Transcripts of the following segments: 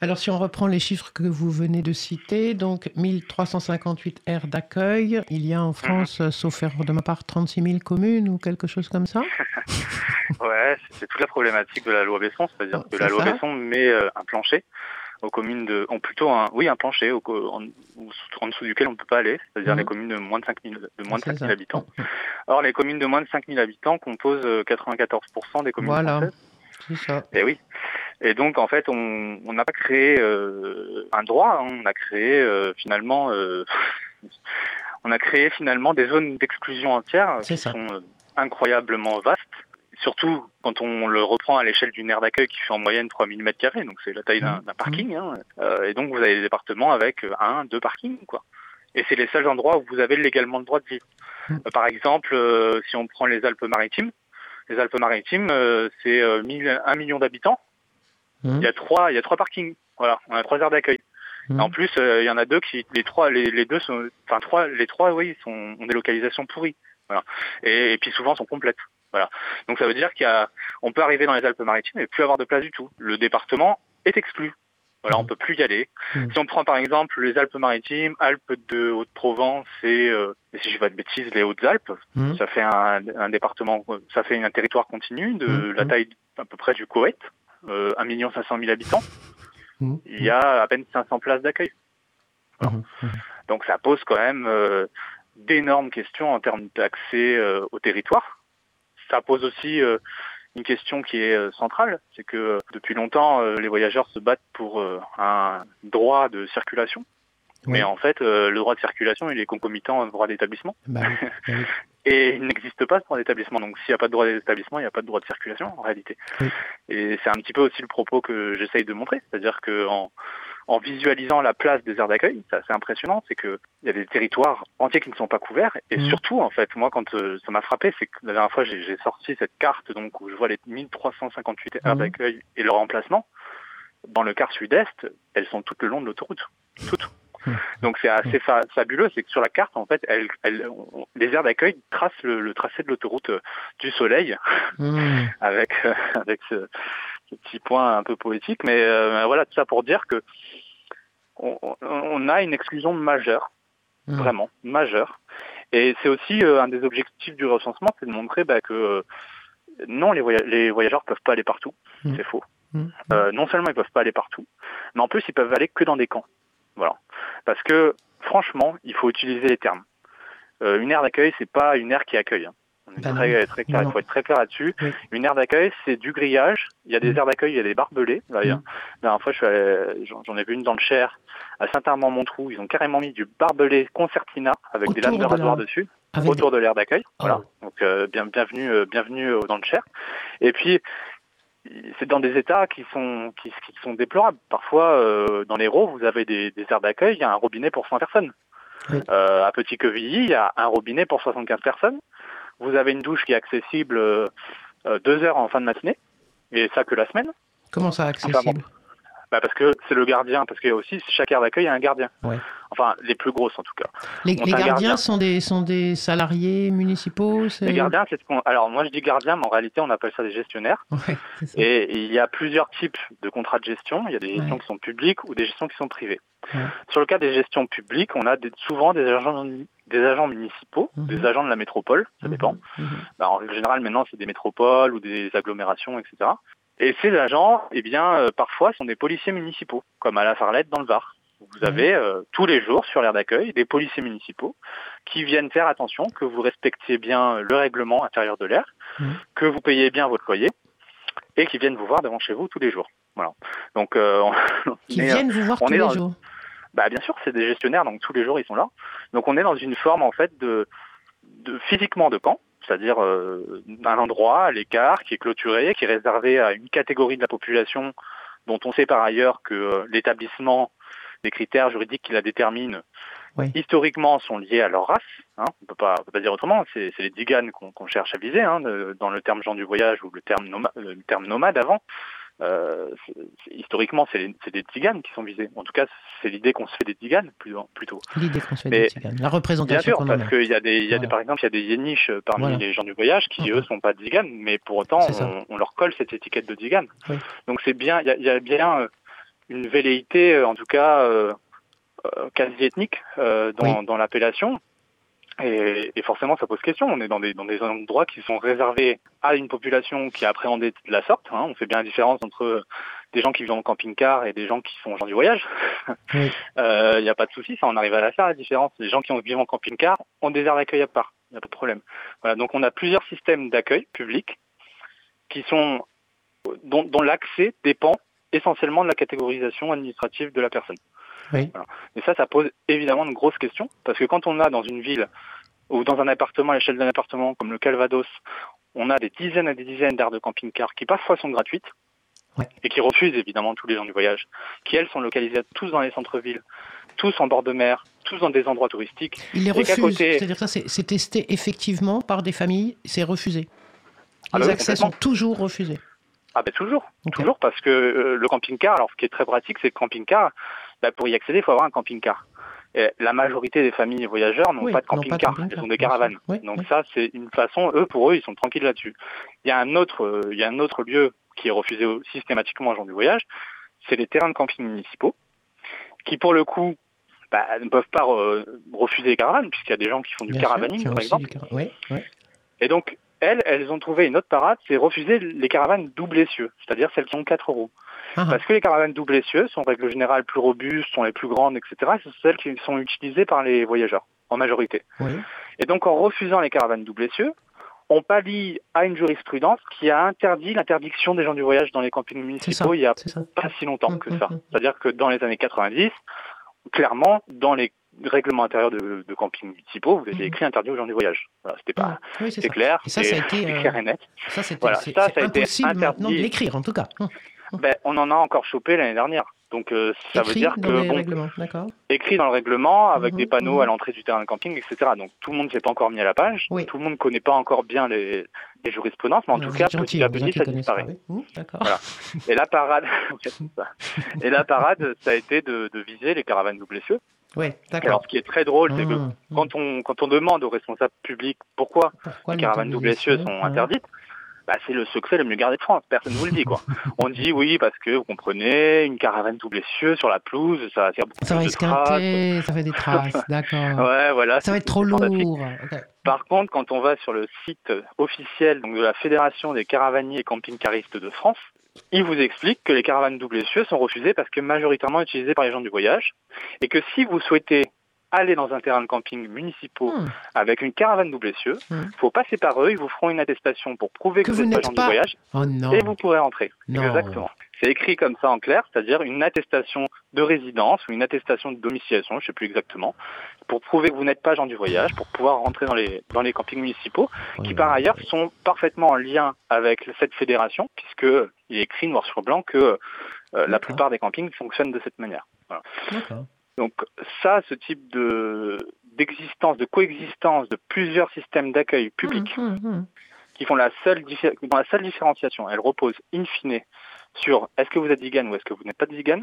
Alors, si on reprend les chiffres que vous venez de citer, donc 1358 aires d'accueil, il y a en Mhm. France, sauf erreur de ma part, 36 000 communes ou quelque chose comme ça? Ouais, c'est toute la problématique de la loi Besson, c'est-à-dire que C'est la loi ça? Besson met un plancher aux communes plutôt un plancher en dessous duquel on ne peut pas aller, c'est-à-dire les Mhm. communes de moins de 5 000 C'est ça. habitants. Or, les communes de moins de 5 000 habitants composent 94% des communes Voilà, françaises. c'est ça. Et oui. Et donc, en fait, on n'a pas créé un droit, hein, on a créé finalement on a créé finalement des zones d'exclusion entières C'est qui ça. sont incroyablement vastes, surtout quand on le reprend à l'échelle d'une aire d'accueil qui fait en moyenne 3000 m², donc c'est la taille d'un parking, hein. Et donc vous avez des départements avec 2 parkings, quoi. Et c'est les seuls endroits où vous avez légalement le droit de vivre. Par exemple, si on prend les Alpes-Maritimes, c'est 1 million d'habitants, il y a trois parkings, voilà, on a 3 aires d'accueil. En plus, il y en a 2 qui, les trois, oui, ont des localisations pourries. Voilà. Et puis souvent sont complètes. Voilà. Donc ça veut dire on peut arriver dans les Alpes-Maritimes et plus avoir de place du tout. Le département est exclu. Voilà, on peut plus y aller. Si on prend par exemple les Alpes-Maritimes, Alpes de Haute-Provence et si je dis pas de bêtises, les Hautes-Alpes, ça fait un département, ça fait un territoire continu de la taille à peu près du Koweït, 1 500 000 habitants. Il y a à peine 500 places d'accueil. Voilà. Donc ça pose quand même d'énormes questions en termes d'accès au territoire. Ça pose aussi une question qui est centrale, c'est que depuis longtemps, les voyageurs se battent pour un droit de circulation. Oui. Mais en fait, le droit de circulation, il est concomitant au droit d'établissement. Bah oui. Et il n'existe pas ce droit d'établissement. Donc s'il n'y a pas de droit d'établissement, il n'y a pas de droit de circulation en réalité. Oui. Et c'est un petit peu aussi le propos que j'essaye de montrer. C'est-à-dire qu'en visualisant la place des aires d'accueil, c'est assez impressionnant, c'est qu'il y a des territoires entiers qui ne sont pas couverts. Et surtout, en fait, moi, quand ça m'a frappé, c'est que la dernière fois, j'ai sorti cette carte donc, où je vois les 1358 aires d'accueil et leur emplacement. Dans le quart sud-est, elles sont toutes le long de l'autoroute. Toutes. Donc c'est assez fabuleux, c'est que sur la carte, en fait, les aires d'accueil tracent le tracé de l'autoroute du Soleil, avec ce petit point un peu poétique. Mais voilà, tout ça pour dire que on a une exclusion majeure, vraiment majeure. Et c'est aussi un des objectifs du recensement, c'est de montrer que non, les voyageurs peuvent pas aller partout, c'est faux. Non seulement ils peuvent pas aller partout, mais en plus ils peuvent aller que dans des camps. Voilà. Parce que franchement, il faut utiliser les termes. Une aire d'accueil, c'est pas une aire qui accueille. Hein. On est très clair. Il faut être très clair là-dessus. Oui. Une aire d'accueil, c'est du grillage. Il y a des aires d'accueil, il y a des barbelés. Là, la dernière fois, j'en ai vu une dans le Cher, à Saint-Amand-Montrou. Ils ont carrément mis du barbelé concertina avec des lames de rasoir dessus, autour de l'aire d'accueil. Oh. Voilà. Donc bienvenue dans le Cher. Et puis c'est dans des états qui sont déplorables. Parfois, dans l'Hérault, vous avez des aires d'accueil, il y a un robinet pour 100 personnes. Oui. À Petit-Quevilly, il y a un robinet pour 75 personnes. Vous avez une douche qui est accessible 2 heures en fin de matinée, et ça que la semaine. Comment ça accessible? Parce que c'est le gardien, parce qu'il y a aussi, chaque aire d'accueil, il y a un gardien. Ouais. Enfin, les plus grosses en tout cas. Les gardiens sont des salariés municipaux? Les gardiens, c'est alors moi je dis gardien, mais en réalité on appelle ça des gestionnaires. Ouais, et il y a plusieurs types de contrats de gestion. Il y a des gestions qui sont publiques ou des gestions qui sont privées. Ouais. Sur le cas des gestions publiques, on a souvent des agents municipaux, des agents de la métropole, ça dépend. En général maintenant c'est des métropoles ou des agglomérations, etc. Et ces agents, parfois, sont des policiers municipaux, comme à la Farlette dans le Var. Vous avez tous les jours sur l'aire d'accueil des policiers municipaux qui viennent faire attention que vous respectiez bien le règlement intérieur de l'aire, que vous payez bien votre loyer et qui viennent vous voir devant chez vous tous les jours. Voilà. Donc, viennent vous voir tous les jours. Bien sûr, c'est des gestionnaires, donc tous les jours ils sont là. Donc on est dans une forme en fait de physiquement de camp. C'est-à-dire un endroit à l'écart qui est clôturé, qui est réservé à une catégorie de la population dont on sait par ailleurs que l'établissement, les critères juridiques qui la déterminent, historiquement sont liés à leur race. Hein, on peut pas dire autrement. C'est les tziganes qu'on cherche à viser, hein, dans le terme gens du voyage ou le terme nomade avant. Historiquement, c'est des tziganes qui sont visés. En tout cas, c'est l'idée qu'on se fait des tziganes plutôt. L'idée qu'on se fait des tziganes. La représentation. Bien sûr, parce qu'il y a par exemple, il y a des yéniches parmi les gens du voyage qui eux sont pas tziganes, mais pour autant on leur colle cette étiquette de tzigane. Oui. Donc c'est bien, il y a bien une velléité, en tout cas quasi ethnique, dans l'appellation. Et forcément, ça pose question. On est dans des endroits qui sont réservés à une population qui est appréhendée de la sorte. On fait bien la différence entre des gens qui vivent en camping-car et des gens qui sont gens du voyage. Il n'y a pas de souci, ça, on arrive à la faire, la différence. Les gens qui vivent en camping-car ont des aires d'accueil à part. Il n'y a pas de problème. Voilà, donc on a plusieurs systèmes d'accueil public qui sont dont l'accès dépend essentiellement de la catégorisation administrative de la personne. Oui. Voilà. Et ça pose évidemment une grosse question, parce que quand on a dans une ville ou dans un appartement, à l'échelle d'un appartement comme le Calvados, on a des dizaines et des dizaines d'aires de camping-car qui parfois sont gratuites et qui refusent évidemment tous les gens du voyage, qui elles sont localisées tous dans les centres-villes, tous en bord de mer, tous dans des endroits touristiques. Ils les refusent, c'est-à-dire ça c'est testé effectivement par des familles, c'est refusé. Les accès sont toujours refusés. Ah ben toujours, toujours, parce que le camping-car, alors ce qui est très pratique, c'est que le camping-car, pour y accéder, il faut avoir un camping-car. Et la majorité des familles voyageurs n'ont pas de camping-car, elles ont des caravanes. Donc ça, c'est une façon, pour eux, ils sont tranquilles là-dessus. Il y a un autre lieu qui est refusé systématiquement aux gens du voyage, c'est les terrains de camping municipaux, qui pour le coup, ne peuvent pas refuser les caravanes, puisqu'il y a des gens qui font du caravaning, par exemple. Et donc, elles ont trouvé une autre parade, c'est refuser les caravanes double essieu, c'est-à-dire celles qui ont 4 roues. Parce que les caravanes double essieu sont en règle générale plus robustes, sont les plus grandes, etc. Ce sont celles qui sont utilisées par les voyageurs, en majorité. Et donc en refusant les caravanes double essieu, on pallie à une jurisprudence qui a interdit l'interdiction des gens du voyage dans les campings municipaux il n'y a pas si longtemps que ça. C'est-à-dire que dans les années 90, clairement, dans les règlements intérieurs de campings municipaux, vous avez écrit interdit aux gens du voyage. Voilà, c'était clair, et ça a été clair et net. Ça a été impossible maintenant de l'écrire, en tout cas. On en a encore chopé l'année dernière. Donc ça veut dire que écrit dans le règlement avec des panneaux à l'entrée du terrain de camping, etc. Donc tout le monde ne s'est pas encore mis à la page, tout le monde ne connaît pas encore bien les jurisprudences, mais en tout cas petit à petit ça disparaît. Voilà. Et la parade, ça a été de viser les caravanes double essieu. Alors ce qui est très drôle, c'est que quand on demande aux responsables publics pourquoi les caravanes double essieu sont interdites, c'est le secret le mieux gardé de France. Personne ne vous le dit, quoi. On dit oui, parce que, vous comprenez, une caravane double essieu sur la pelouse, ça va faire beaucoup de traces. Ça fait des traces, d'accord. Voilà. Ça va être trop lourd. Par contre, quand on va sur le site officiel donc de la Fédération des caravaniers et camping-caristes de France, ils vous expliquent que les caravanes double essieu sont refusées parce que majoritairement utilisées par les gens du voyage, et que si vous souhaitez aller dans un terrain de camping municipaux avec une caravane double essieu, faut passer par eux, ils vous feront une attestation pour prouver que vous n'êtes pas gens du voyage, et vous pourrez rentrer. Exactement. C'est écrit comme ça en clair, c'est-à-dire une attestation de résidence ou une attestation de domiciliation, je ne sais plus exactement, pour prouver que vous n'êtes pas gens du voyage, pour pouvoir rentrer dans les campings municipaux, qui par ailleurs sont parfaitement en lien avec cette fédération, puisqu'il est écrit noir sur blanc que la plupart des campings fonctionnent de cette manière. Voilà. Donc ça, ce type d'existence, de coexistence de plusieurs systèmes d'accueil publics qui font la seule différenciation, elle repose in fine sur est-ce que vous êtes vegan ou est-ce que vous n'êtes pas de vegan,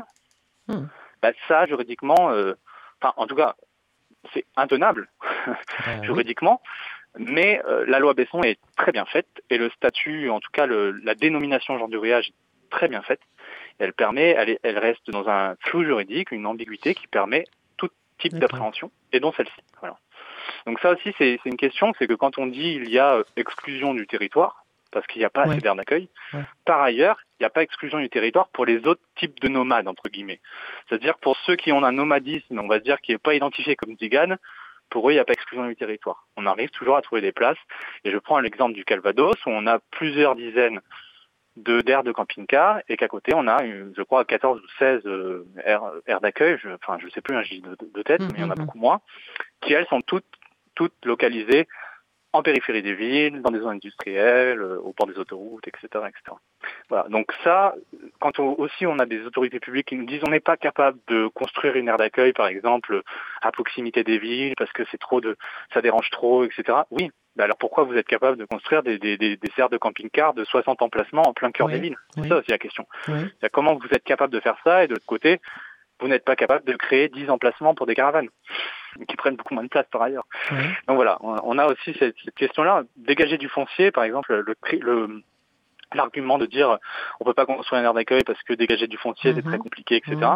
ça, juridiquement, en tout cas, c'est intenable juridiquement, mais la loi Besson est très bien faite et le statut, en tout cas la dénomination genre du voyage est très bien faite. Elle reste dans un flou juridique, une ambiguïté qui permet tout type d'appréhension, et dont celle-ci. Voilà. Donc ça aussi, c'est une question, c'est que quand on dit il y a exclusion du territoire, parce qu'il n'y a pas assez d'aires d'accueil, par ailleurs, il n'y a pas exclusion du territoire pour les autres types de nomades, entre guillemets. C'est-à-dire pour ceux qui ont un nomadisme, on va dire, qui n'est pas identifié comme vegan, pour eux, il n'y a pas exclusion du territoire. On arrive toujours à trouver des places, et je prends l'exemple du Calvados, où on a plusieurs dizaines d'aires de camping-car, et qu'à côté, on a, je crois, 14 ou 16 aires d'accueil, je ne sais plus, je dis de tête, mais il y en a beaucoup moins, qui, elles, sont toutes localisées en périphérie des villes, dans des zones industrielles, au bord des autoroutes, etc., etc. Voilà. Donc ça, quand aussi on a des autorités publiques qui nous disent on n'est pas capable de construire une aire d'accueil, par exemple, à proximité des villes, parce que ça dérange trop, etc. Oui. Alors pourquoi vous êtes capable de construire des aires de camping-car de 60 emplacements en plein cœur des villes? C'est ça aussi la question. Comment vous êtes capable de faire ça, et de l'autre côté, vous n'êtes pas capable de créer 10 emplacements pour des caravanes qui prennent beaucoup moins de place par ailleurs. Donc voilà, on a aussi cette question-là. Dégager du foncier, par exemple, l'argument de dire on peut pas construire une aire d'accueil parce que dégager du foncier c'est très compliqué, etc.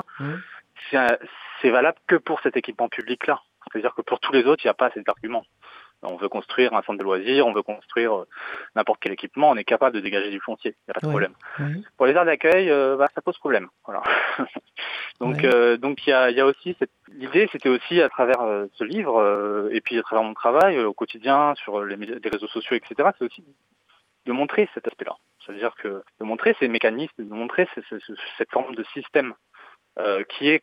C'est valable que pour cet équipement public-là. C'est-à-dire que pour tous les autres, il n'y a pas cet argument. On veut construire un centre de loisirs, on veut construire n'importe quel équipement, on est capable de dégager du foncier, il n'y a pas de problème. Pour les aires d'accueil, ça pose problème. Voilà. Donc il y a aussi l'idée, c'était aussi à travers ce livre et puis à travers mon travail au quotidien sur les réseaux sociaux, etc. C'est aussi de montrer cet aspect-là. C'est-à-dire que de montrer ces mécanismes, de montrer cette forme de système qui est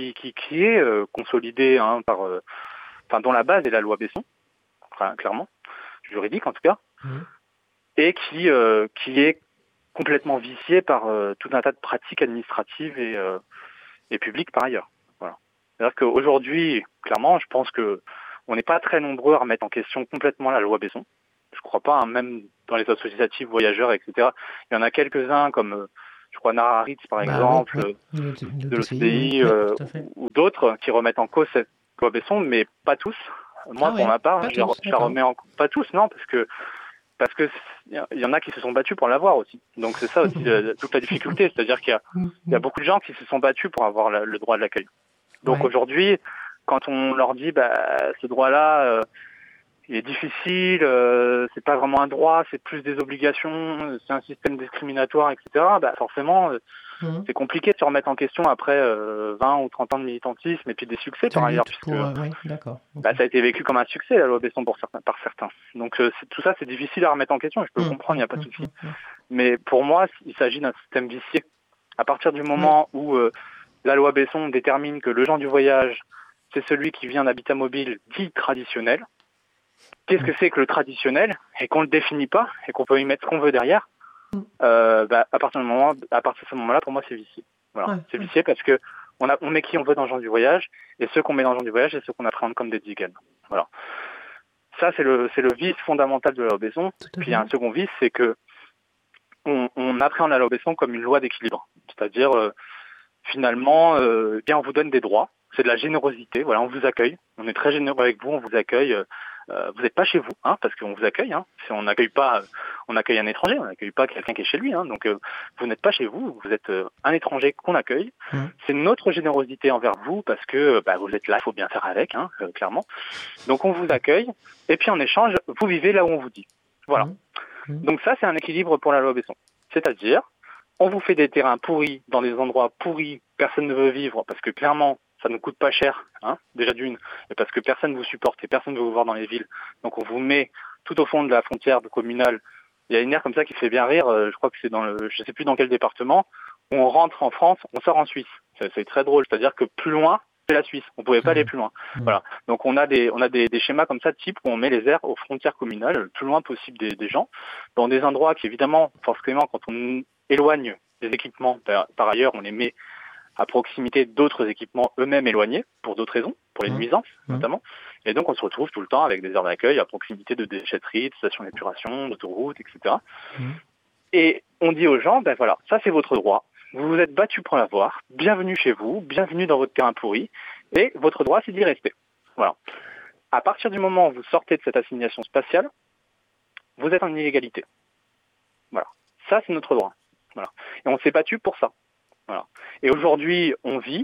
consolidé dont la base est la loi Besson. Clairement, juridique en tout cas, et qui est complètement vicié par tout un tas de pratiques administratives et publiques par ailleurs. Voilà. C'est-à-dire qu'aujourd'hui, clairement, je pense que on n'est pas très nombreux à remettre en question complètement la loi Besson. Je crois pas, même dans les associatifs voyageurs, etc. Il y en a quelques-uns comme, je crois, Nara Haritz, par exemple, de l'OCDI, ou d'autres qui remettent en cause cette loi Besson, mais pas tous. Moi, pour ma part, je la remets pas tous, non, parce que il y en a qui se sont battus pour l'avoir aussi. Donc c'est ça aussi toute la difficulté, c'est-à-dire qu'il y a beaucoup de gens qui se sont battus pour avoir le droit de l'accueil. Donc aujourd'hui, quand on leur dit ce droit-là, il est difficile, c'est pas vraiment un droit, c'est plus des obligations, c'est un système discriminatoire, etc. Forcément, c'est compliqué de se remettre en question après 20 ou 30 ans de militantisme et puis des succès par ailleurs, puisque ça a été vécu comme un succès, la loi Besson par certains. Donc tout ça, c'est difficile à remettre en question, je peux le comprendre, il n'y a pas de souci. Mais pour moi, il s'agit d'un système vicié. À partir du moment où la loi Besson détermine que le genre du voyage, c'est celui qui vient d'habitat mobile dit traditionnel, qu'est-ce que c'est que le traditionnel, et qu'on ne le définit pas, et qu'on peut y mettre ce qu'on veut derrière, à partir de ce moment-là, pour moi, c'est vicié. Voilà. C'est vicié parce que on met qui on veut dans le genre du voyage, et ceux qu'on met dans le genre du voyage, c'est ceux qu'on appréhende comme des tziganes. Voilà. Ça, c'est le vice fondamental de la loi Besson. Puis il y a un second vice, c'est que on appréhende la loi Besson comme une loi d'équilibre. C'est-à-dire, finalement, on vous donne des droits, c'est de la générosité, voilà, on vous accueille, on est très généreux avec vous, on vous accueille. Vous n'êtes pas chez vous, parce qu'on vous accueille. Si on n'accueille pas, on accueille un étranger, on n'accueille pas quelqu'un qui est chez lui. Donc vous n'êtes pas chez vous, vous êtes un étranger qu'on accueille. C'est notre générosité envers vous parce que vous êtes là, il faut bien faire avec, clairement. Donc on vous accueille et puis en échange, vous vivez là où on vous dit. Voilà. Donc ça, c'est un équilibre pour la loi Besson. C'est-à-dire, on vous fait des terrains pourris dans des endroits pourris, personne ne veut vivre parce que clairement, ça ne coûte pas cher, déjà d'une, et parce que personne ne vous supporte et personne ne veut vous voir dans les villes. Donc on vous met tout au fond de la frontière communale. Il y a une aire comme ça qui fait bien rire, je crois que c'est je sais plus dans quel département, où on rentre en France, on sort en Suisse. C'est très drôle, c'est-à-dire que plus loin, c'est la Suisse. On pouvait pas aller plus loin. Voilà. Donc on a des schémas comme ça de type où on met les aires aux frontières communales, le plus loin possible des gens, dans des endroits qui évidemment, forcément, quand on éloigne les équipements, par ailleurs, on les met à proximité d'autres équipements eux-mêmes éloignés, pour d'autres raisons, pour les nuisances notamment. Et donc on se retrouve tout le temps avec des aires d'accueil à proximité de déchetteries, de stations d'épuration, d'autoroutes, etc. Et on dit aux gens, voilà, ça c'est votre droit, vous vous êtes battus pour l'avoir, bienvenue chez vous, bienvenue dans votre terrain pourri, et votre droit c'est d'y rester. Voilà. À partir du moment où vous sortez de cette assignation spatiale, vous êtes en illégalité. Voilà. Ça c'est notre droit. Voilà. Et on s'est battu pour ça. Voilà. Et aujourd'hui, on vit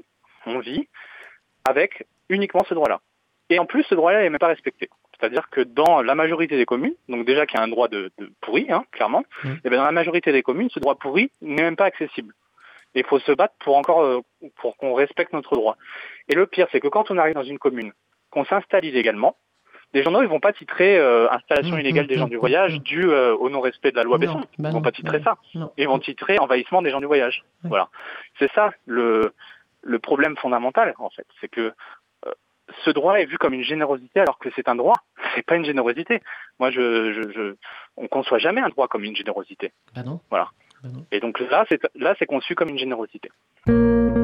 avec uniquement ce droit-là. Et en plus, ce droit-là n'est même pas respecté. C'est-à-dire que dans la majorité des communes, donc déjà qu'il y a un droit de pourri, clairement, et dans la majorité des communes, ce droit pourri n'est même pas accessible. Et il faut se battre pour qu'on respecte notre droit. Et le pire, c'est que quand on arrive dans une commune, qu'on s'installe illégalement, les journaux ils vont pas titrer installation illégale des gens du voyage due au non-respect de la loi Besson. Ils vont pas titrer ça. Ils vont titrer envahissement des gens du voyage. Voilà. C'est ça le problème fondamental en fait, c'est que ce droit est vu comme une générosité alors que c'est un droit. C'est pas une générosité. Moi on conçoit jamais un droit comme une générosité. Non. Voilà. Non. Et donc là c'est conçu comme une générosité.